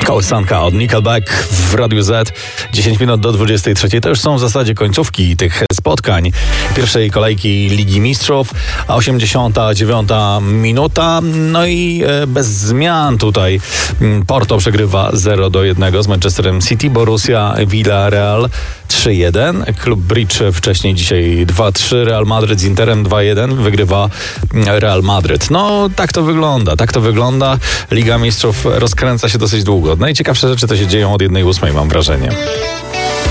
Kołysanka od Nickelback w Radiu Z. 10 minut do 23. To już są w zasadzie końcówki tych spotkań pierwszej kolejki Ligi Mistrzów. 89 minuta. No i bez zmian tutaj Porto przegrywa 0-1 z Manchesterem City. Borussia Villarreal 3-1. Klub Bridge wcześniej dzisiaj 2-3. Real Madrid z Interem 2-1. Wygrywa Real Madrid. No tak to wygląda. Liga Mistrzów rozkręca się dosyć długo. Najciekawsze rzeczy to się dzieją od 1:08, mam wrażenie.